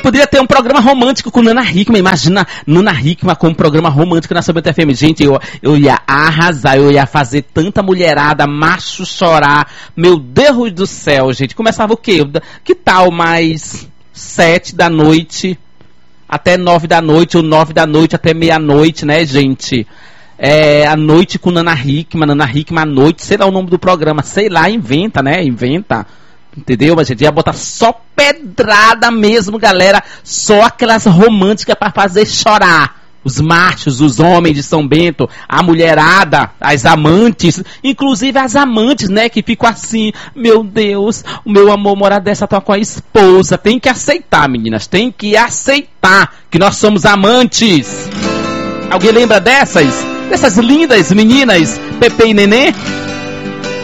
poderia ter um programa romântico com Nana Hickman. Imagina Nana Hickman com um programa romântico na São Bento FM. Gente, eu ia arrasar, eu ia fazer tanta mulherada, macho chorar. Meu Deus do céu, gente. Começava o quê? Que tal mais 7 da noite até 9 da noite, ou 9 da noite até meia-noite, né, gente? A noite com Nana Hickman à noite, sei lá o nome do programa, sei lá, inventa, né? Inventa. Entendeu? Mas a gente ia botar só pedrada mesmo, galera. Só aquelas românticas pra fazer chorar. Os machos, os homens de São Bento, a mulherada, as amantes. Inclusive as amantes, né? Que ficam assim, meu Deus, o meu amor mora dessa tá com a esposa. Tem que aceitar, meninas. Tem que aceitar que nós somos amantes. Alguém lembra dessas? Dessas lindas meninas, Pepe e Nenê?